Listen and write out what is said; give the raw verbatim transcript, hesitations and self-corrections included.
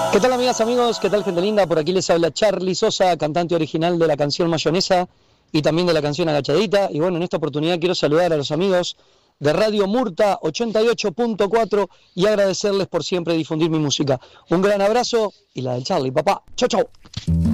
¿Qué tal, amigas, amigos? ¿Qué tal, gente linda? Por aquí les habla Charly Sosa, cantante original de la canción Mayonesa y también de la canción Agachadita. Y bueno, en esta oportunidad quiero saludar a los amigos de Radio Murta ochenta y ocho punto cuatro y agradecerles por siempre difundir mi música. Un gran abrazo y la del Charly, papá. Chau, chau.